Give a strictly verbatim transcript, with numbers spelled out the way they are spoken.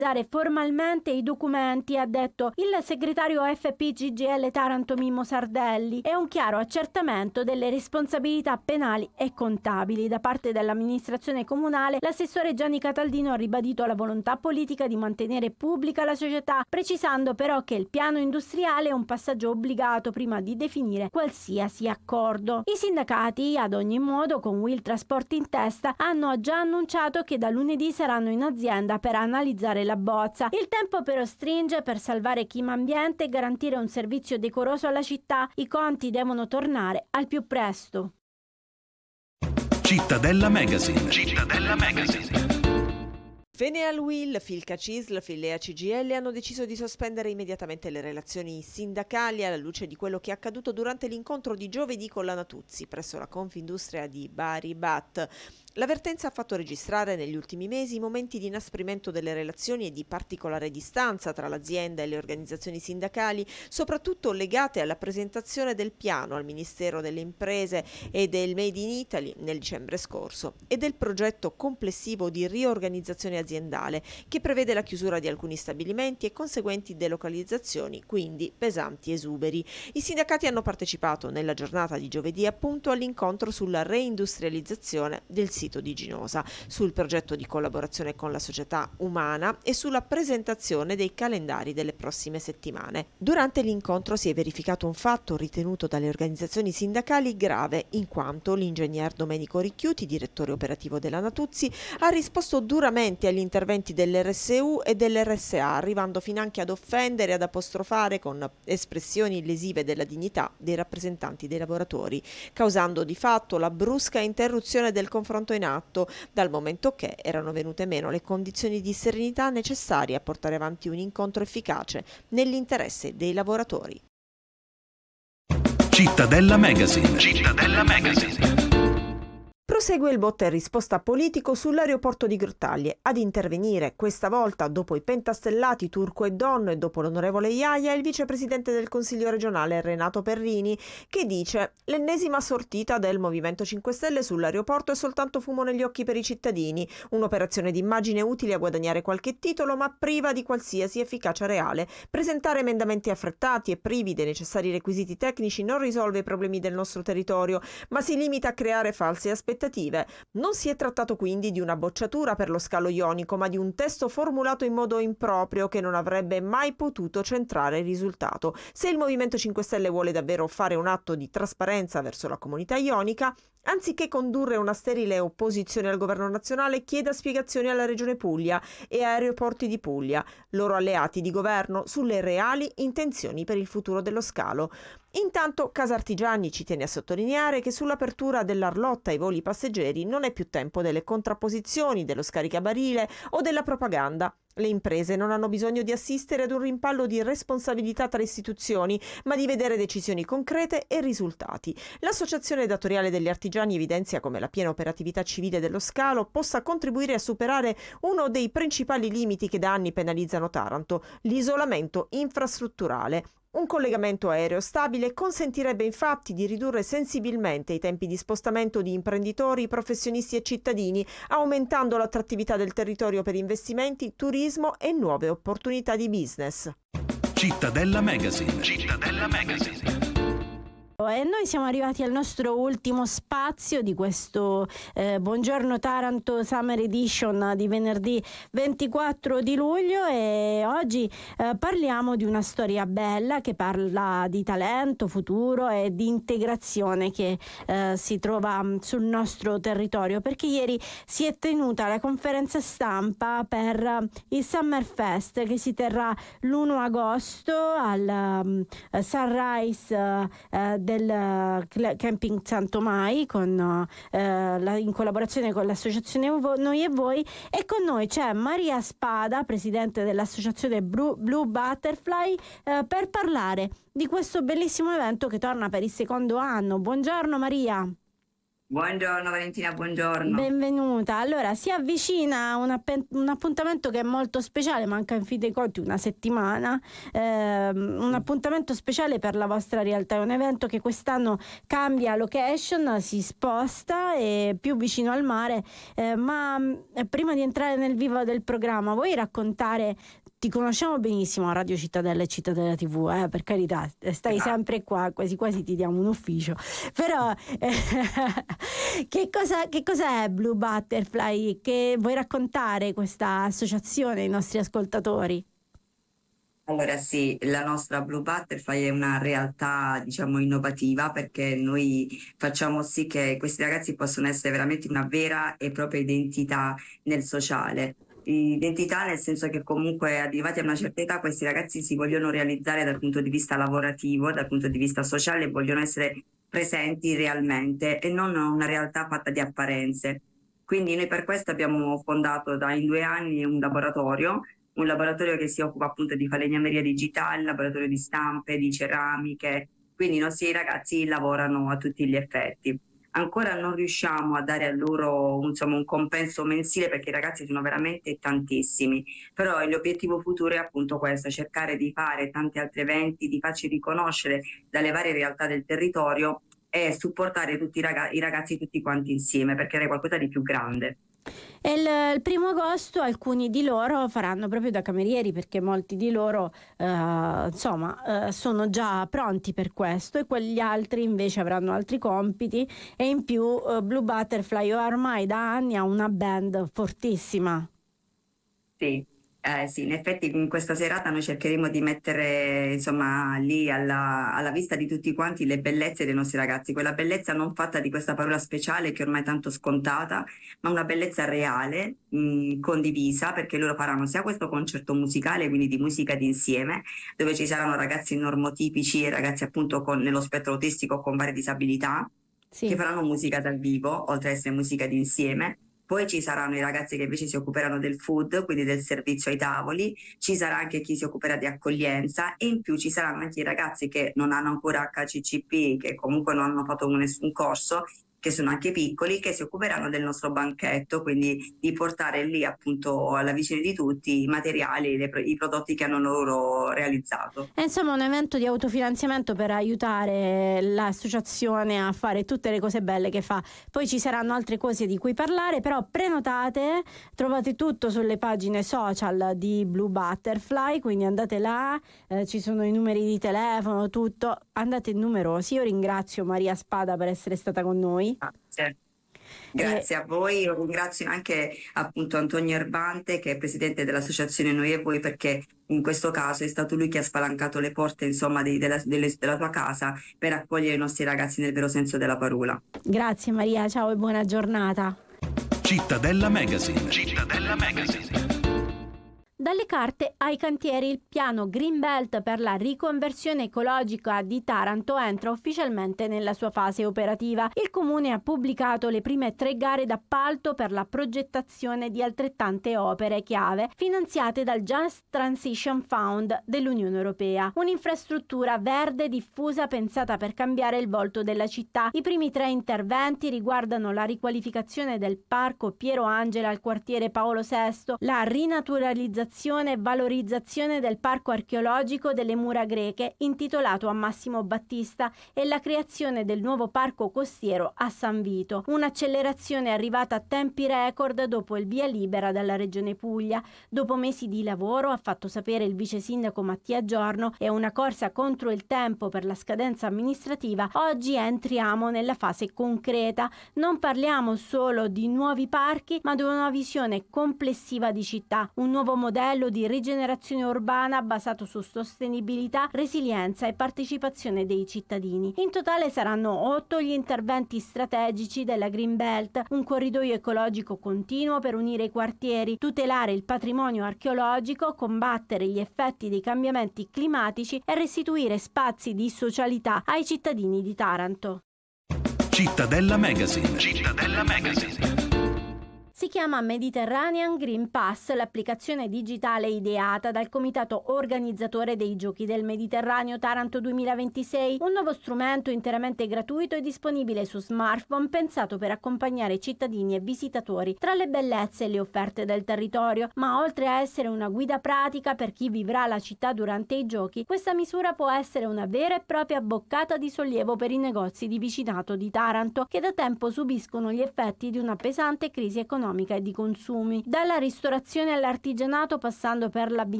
dare formalmente i documenti, ha detto il segretario F P G G L Taranto Mimmo Sardelli. È un chiaro accertamento delle responsabilità penali e contabili. Da parte dell'amministrazione comunale, l'assessore Gianni Cataldino ha ribadito la volontà politica di mantenere pubblica la società, precisando però che il piano industriale è un passaggio obbligato prima di definire qualsiasi accordo. I sindacati, ad ogni modo, con Will Trasport in testa, hanno già annunciato che da lunedì saranno in azienda per analizzare la bozza. Il tempo però stringe per salvare Chima Ambiente e garantire un servizio decoroso alla città. I conti devono tornare al più presto. Cittadella Magazine. Cittadella Magazine. Fenealwil, Filca Cisl, Filea C G L hanno deciso di sospendere immediatamente le relazioni sindacali alla luce di quello che è accaduto durante l'incontro di giovedì con la Natuzzi presso la Confindustria di Bari Bat. L'avvertenza ha fatto registrare negli ultimi mesi momenti di inasprimento delle relazioni e di particolare distanza tra l'azienda e le organizzazioni sindacali, soprattutto legate alla presentazione del piano al Ministero delle Imprese e del Made in Italy nel dicembre scorso e del progetto complessivo di riorganizzazione aziendale che prevede la chiusura di alcuni stabilimenti e conseguenti delocalizzazioni, quindi pesanti esuberi. I sindacati hanno partecipato nella giornata di giovedì appunto all'incontro sulla reindustrializzazione del sito di Ginosa, sul progetto di collaborazione con la società umana e sulla presentazione dei calendari delle prossime settimane. Durante l'incontro si è verificato un fatto ritenuto dalle organizzazioni sindacali grave, in quanto l'ingegner Domenico Ricchiuti, direttore operativo della Natuzzi, ha risposto duramente agli interventi dell'R S U e dell'R S A, arrivando finanche ad offendere e ad apostrofare con espressioni lesive della dignità dei rappresentanti dei lavoratori, causando di fatto la brusca interruzione del confronto in atto, dal momento che erano venute meno le condizioni di serenità necessarie a portare avanti un incontro efficace nell'interesse dei lavoratori. Cittadella Magazine. Cittadella Magazine. Prosegue il botta e risposta politico sull'aeroporto di Grottaglie. Ad intervenire, questa volta dopo i pentastellati Turco e Donno e dopo l'onorevole Iaia, il vicepresidente del Consiglio regionale Renato Perrini, che dice: l'ennesima sortita del Movimento cinque Stelle sull'aeroporto è soltanto fumo negli occhi per i cittadini, un'operazione d'immagine utile a guadagnare qualche titolo ma priva di qualsiasi efficacia reale. Presentare emendamenti affrettati e privi dei necessari requisiti tecnici non risolve i problemi del nostro territorio, ma si limita a creare false aspettative. Non si è trattato quindi di una bocciatura per lo scalo ionico, ma di un testo formulato in modo improprio che non avrebbe mai potuto centrare il risultato. Se il Movimento cinque Stelle vuole davvero fare un atto di trasparenza verso la comunità ionica, anziché condurre una sterile opposizione al governo nazionale, chieda spiegazioni alla Regione Puglia e a Aeroporti di Puglia, loro alleati di governo, sulle reali intenzioni per il futuro dello scalo. Intanto Casartigiani ci tiene a sottolineare che sull'apertura dell'Arlotta ai voli passeggeri non è più tempo delle contrapposizioni, dello scaricabarile o della propaganda. Le imprese non hanno bisogno di assistere ad un rimpallo di responsabilità tra istituzioni, ma di vedere decisioni concrete e risultati. L'Associazione Datoriale degli Artigiani evidenzia come la piena operatività civile dello scalo possa contribuire a superare uno dei principali limiti che da anni penalizzano Taranto: l'isolamento infrastrutturale. Un collegamento aereo stabile consentirebbe infatti di ridurre sensibilmente i tempi di spostamento di imprenditori, professionisti e cittadini, aumentando l'attrattività del territorio per investimenti, turismo e nuove opportunità di business. Cittadella Magazine. Cittadella Magazine. E noi siamo arrivati al nostro ultimo spazio di questo eh, Buongiorno Taranto Summer Edition di venerdì ventiquattro di luglio, e oggi eh, parliamo di una storia bella che parla di talento, futuro e di integrazione che eh, si trova sul nostro territorio, perché ieri si è tenuta la conferenza stampa per il Summer Fest che si terrà l'primo agosto al um, Sunrise uh, del Camping Santomai con, eh, la, in collaborazione con l'associazione Noi e Voi, e con noi c'è Maria Spada, presidente dell'associazione Blue, Blue Butterfly, eh, per parlare di questo bellissimo evento che torna per il secondo anno. Buongiorno Maria. Buongiorno Valentina, buongiorno. Benvenuta. Allora, si avvicina un, app- un appuntamento che è molto speciale, manca in fin dei conti una settimana, ehm, un appuntamento speciale per la vostra realtà, è un evento che quest'anno cambia location, si sposta, è più vicino al mare, eh, ma eh, prima di entrare nel vivo del programma, vuoi raccontare? Ti conosciamo benissimo a Radio Cittadella e Cittadella tivù, eh, per carità, stai sempre qua, quasi quasi ti diamo un ufficio, però eh, che cosa, che cosa è Blue Butterfly? Che vuoi raccontare questa associazione ai nostri ascoltatori? Allora sì, la nostra Blue Butterfly è una realtà, diciamo, innovativa, perché noi facciamo sì che questi ragazzi possano essere veramente una vera e propria identità nel sociale. Identità nel senso che comunque arrivati a una certa età questi ragazzi si vogliono realizzare dal punto di vista lavorativo, dal punto di vista sociale, vogliono essere presenti realmente e non una realtà fatta di apparenze. Quindi noi per questo abbiamo fondato da in due anni un laboratorio, un laboratorio che si occupa appunto di falegnameria digitale, laboratorio di stampe, di ceramiche, quindi i nostri ragazzi lavorano a tutti gli effetti. Ancora non riusciamo a dare a loro insomma, un compenso mensile perché i ragazzi sono veramente tantissimi, però l'obiettivo futuro è appunto questo, cercare di fare tanti altri eventi, di farci riconoscere dalle varie realtà del territorio e supportare tutti i ragazzi, i ragazzi tutti quanti insieme per creare qualcosa di più grande. E il, il primo agosto alcuni di loro faranno proprio da camerieri, perché molti di loro eh, insomma eh, sono già pronti per questo, e quegli altri invece avranno altri compiti, e in più eh, Blue Butterfly ormai da anni ha una band fortissima. Sì. Eh, sì, in effetti in questa serata noi cercheremo di mettere insomma lì alla, alla vista di tutti quanti le bellezze dei nostri ragazzi, quella bellezza non fatta di questa parola speciale che ormai è tanto scontata, ma una bellezza reale, mh, condivisa, perché loro faranno sia questo concerto musicale, quindi di musica d'insieme, dove ci saranno ragazzi normotipici e ragazzi appunto con, nello spettro autistico con varie disabilità, sì, che faranno musica dal vivo, oltre ad essere musica d'insieme. Poi ci saranno i ragazzi che invece si occuperanno del food, quindi del servizio ai tavoli, ci sarà anche chi si occuperà di accoglienza, e in più ci saranno anche i ragazzi che non hanno ancora H C C P, che comunque non hanno fatto nessun corso, che sono anche piccoli, che si occuperanno del nostro banchetto, quindi di portare lì appunto alla vicina di tutti i materiali, le, i prodotti che hanno loro realizzato. È insomma un evento di autofinanziamento per aiutare l'associazione a fare tutte le cose belle che fa. Poi ci saranno altre cose di cui parlare, però prenotate, trovate tutto sulle pagine social di Blue Butterfly, quindi andate là, eh, ci sono i numeri di telefono, tutto, andate numerosi. Io ringrazio Maria Spada per essere stata con noi. Grazie. Grazie eh. a voi, io ringrazio anche appunto Antonio Erbante, che è presidente dell'associazione Noi e Voi, perché in questo caso è stato lui che ha spalancato le porte insomma di, della, delle, della tua casa per accogliere i nostri ragazzi nel vero senso della parola. Grazie Maria, ciao e buona giornata. Cittadella Magazine. Cittadella Magazine. Dalle carte ai cantieri, il piano Green Belt per la riconversione ecologica di Taranto entra ufficialmente nella sua fase operativa. Il comune ha pubblicato le prime tre gare d'appalto per la progettazione di altrettante opere chiave finanziate dal Just Transition Fund dell'Unione Europea. Un'infrastruttura verde diffusa pensata per cambiare il volto della città. I primi tre interventi riguardano la riqualificazione del parco Piero Angela al quartiere Paolo sesto, la rinaturalizzazione e valorizzazione del parco archeologico delle mura greche intitolato a Massimo Battista e la creazione del nuovo parco costiero a San Vito. Un'accelerazione arrivata a tempi record dopo il via libera dalla Regione Puglia. Dopo mesi di lavoro, ha fatto sapere il vice sindaco Mattia Giorno, e una corsa contro il tempo per la scadenza amministrativa, oggi entriamo nella fase concreta. Non parliamo solo di nuovi parchi, ma di una visione complessiva di città, un nuovo modello di rigenerazione urbana basato su sostenibilità, resilienza e partecipazione dei cittadini. In totale saranno otto gli interventi strategici della Green Belt, un corridoio ecologico continuo per unire i quartieri, tutelare il patrimonio archeologico, combattere gli effetti dei cambiamenti climatici e restituire spazi di socialità ai cittadini di Taranto. Cittadella Magazine. Cittadella Magazine. Si chiama Mediterranean Green Pass, l'applicazione digitale ideata dal comitato organizzatore dei Giochi del Mediterraneo Taranto duemilaventisei, un nuovo strumento interamente gratuito e disponibile su smartphone pensato per accompagnare cittadini e visitatori tra le bellezze e le offerte del territorio, ma oltre a essere una guida pratica per chi vivrà la città durante i giochi, questa misura può essere una vera e propria boccata di sollievo per i negozi di vicinato di Taranto, che da tempo subiscono gli effetti di una pesante crisi economica e di consumi. Dalla ristorazione all'artigianato, passando per l'abbigliamento